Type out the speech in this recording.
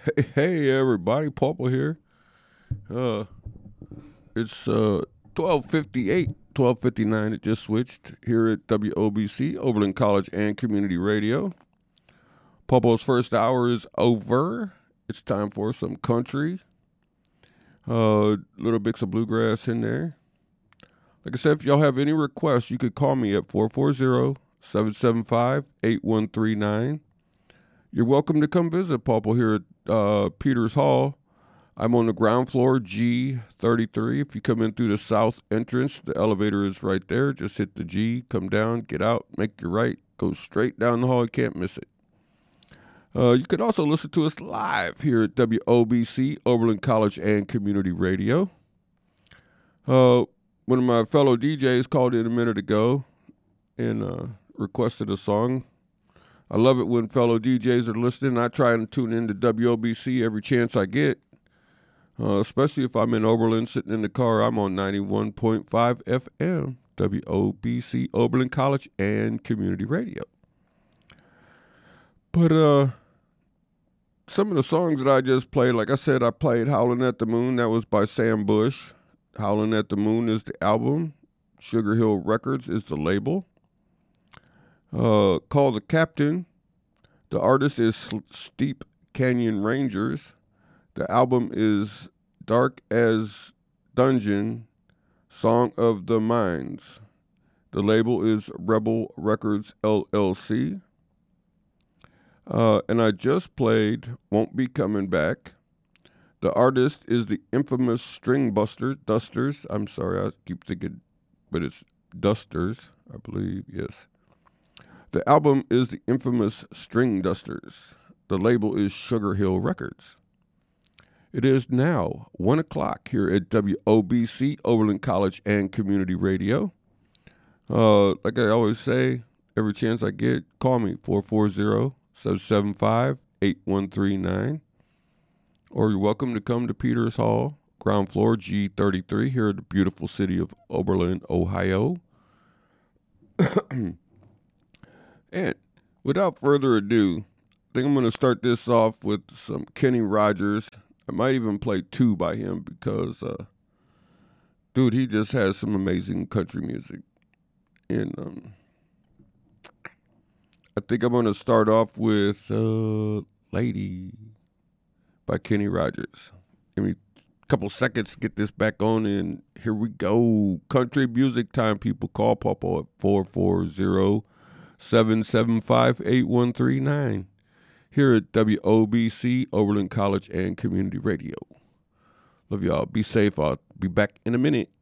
Hey everybody, Purple here. Uh, it's 12:58, 12:59. It just switched here at WOBC, Oberlin College and Community Radio. Purple's first hour is over. It's time for some country. Little bits of bluegrass in there. Like I said, if y'all have any requests, you could call me at 440-775-8139. You're welcome to come visit Purple here at Peters Hall. I'm on the ground floor, G33. If you come in through the south entrance, the elevator is right there. Just hit the G, come down, get out, make your right, go straight down the hall. You can't miss it. You can also listen to us live here at WOBC, Oberlin College and Community Radio. One of my fellow DJs called in a minute ago and requested a song. I love it when fellow DJs are listening. I try and tune into WOBC every chance I get. Especially if I'm in Oberlin sitting in the car. I'm on 91.5 FM, WOBC, Oberlin College and Community Radio. But some of the songs that I just played, like I said, I played Howlin' at the Moon. That was by Sam Bush. Howlin' at the Moon is the album. Sugar Hill Records is the label. Call the Captain. The artist is Steep Canyon Rangers. The album is Dark as Dungeon, Song of the Mines. The label is Rebel Records LLC. And I just played Won't Be Coming Back. The artist is the infamous String Dusters. I'm sorry, I keep thinking, but it's Dusters, I believe, yes. The album is the infamous String Dusters. The label is Sugar Hill Records. It is now 1 o'clock here at WOBC, Oberlin College and Community Radio. Like I always say, every chance I get, call me, 440-775-8139. Or you're welcome to come to Peters Hall, ground floor G33, here in the beautiful city of Oberlin, Ohio. And without further ado, I think I'm going to start this off with some Kenny Rogers. I might even play two by him because, dude, he just has some amazing country music. And I think I'm going to start off with Lady by Kenny Rogers. Give me a couple seconds to get this back on, and here we go. Country music time, people. Call Papa at 440-775-8139. Here at WOBC, Oberlin College and Community Radio. Love y'all. Be safe. I'll be back in a minute.